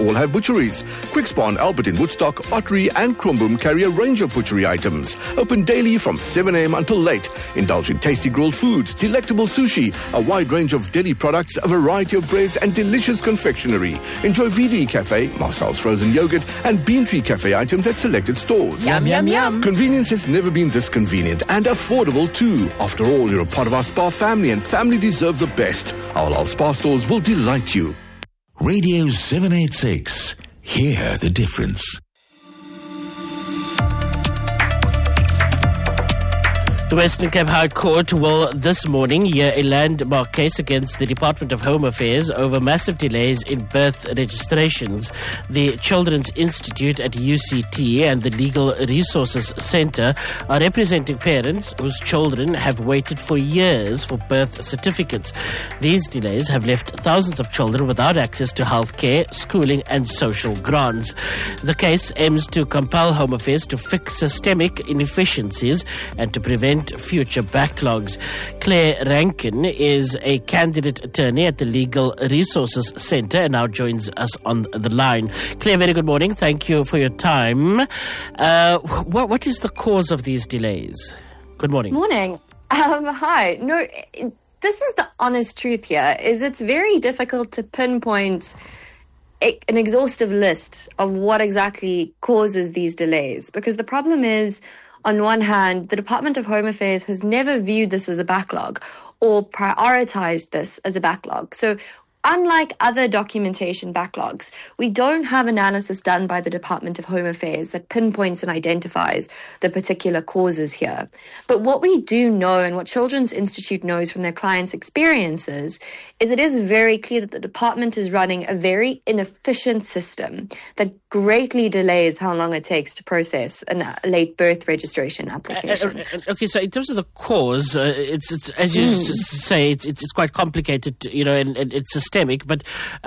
all have butcheries. Quickspan, Albert in Woodstock, Ottery and Cromboom carry a range of butchery items. Open daily from 7 a.m. until late. Indulge in tasty grilled foods, delectable sushi, a wide range of deli products, a variety of breads and delicious confectionery. Enjoy VD Cafe, Marcel's frozen yogurt and Bean Tree Cafe items at selected stores. Yum, yum, yum. Convenience has never been this convenient and affordable too. After all, you're a part of our spa family and family deserve the best. Our spa stores will delight you. Radio 786. Hear the difference. The Western Cape High Court will this morning hear a landmark case against the Department of Home Affairs over massive delays in birth registrations. The Children's Institute at UCT and the Legal Resources Centre are representing parents whose children have waited for years for birth certificates. These delays have left thousands of children without access to health care, schooling and social grants. The case aims to compel Home Affairs to fix systemic inefficiencies and to prevent future backlogs. Claire Rankin is a candidate attorney at the Legal Resources Centre and now joins us on the line. Claire, very good morning. Thank you for your time. What is the cause of these delays? Good morning. Morning. Hi. No, this is the honest truth here, is it's very difficult to pinpoint an exhaustive list of what exactly causes these delays, because the problem is, on one hand, the Department of Home Affairs has never viewed this as a backlog or prioritized this as a backlog. So unlike other documentation backlogs, we don't have analysis done by the Department of Home Affairs that pinpoints and identifies the particular causes here. But what we do know, and what Children's Institute knows from their clients' experiences, is it is very clear that the department is running a very inefficient system that greatly delays how long it takes to process a late birth registration application. Okay, so in terms of the cause, it's as you say, it's quite complicated, and it's systemic. But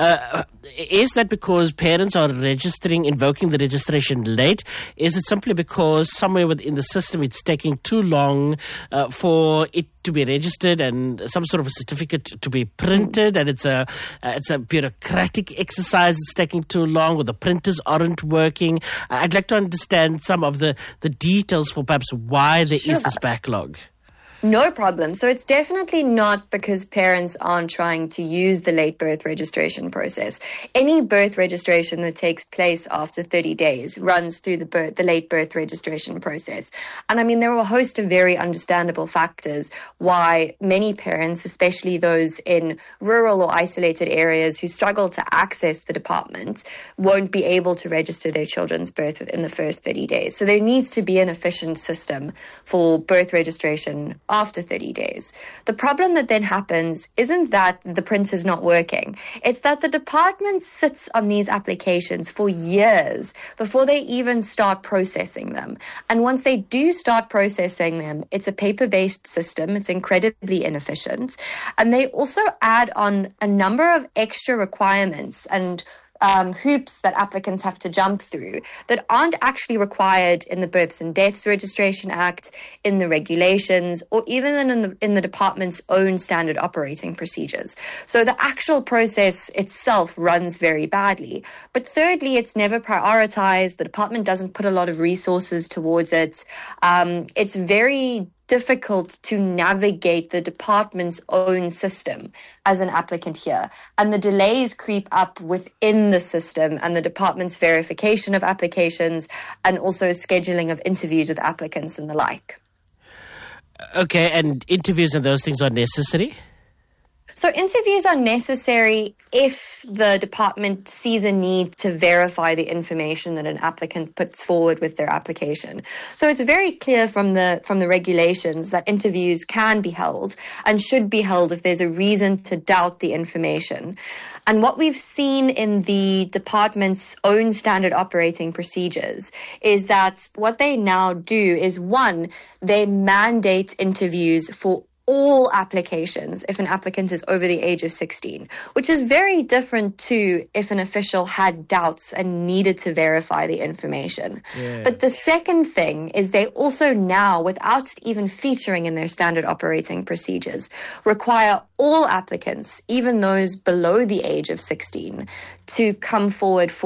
is that because parents are invoking the registration late? Is it simply because somewhere within the system it's taking too long for it to be registered and some sort of a certificate to be printed, and it's a bureaucratic exercise, it's taking too long, or the printers aren't working? I'd like to understand some of the details for perhaps why there is this backlog. No problem. So it's definitely not because parents aren't trying to use the late birth registration process. Any birth registration that takes place after 30 days runs through the late birth registration process. And I mean, there are a host of very understandable factors why many parents, especially those in rural or isolated areas who struggle to access the department, won't be able to register their children's birth within the first 30 days. So there needs to be an efficient system for birth registration after 30 days. The problem that then happens isn't that the print is not working. It's that the department sits on these applications for years before they even start processing them. And once they do start processing them, it's a paper-based system. It's incredibly inefficient. And they also add on a number of extra requirements and hoops that applicants have to jump through that aren't actually required in the Births and Deaths Registration Act, in the regulations, or even in the department's own standard operating procedures. So the actual process itself runs very badly. But thirdly, it's never prioritized. The department doesn't put a lot of resources towards it. It's very difficult to navigate the department's own system as an applicant here. And the delays creep up within the system and the department's verification of applications and also scheduling of interviews with applicants and the like. Okay, and interviews and those things are necessary? So interviews are necessary if the department sees a need to verify the information that an applicant puts forward with their application. So it's very clear from the regulations that interviews can be held and should be held if there's a reason to doubt the information. And what we've seen in the department's own standard operating procedures is that what they now do is, one, they mandate interviews for all applications if an applicant is over the age of 16, which is very different to if an official had doubts and needed to verify the information. Yeah. But the second thing is they also now, without even featuring in their standard operating procedures, require all applicants, even those below the age of 16, to come forward for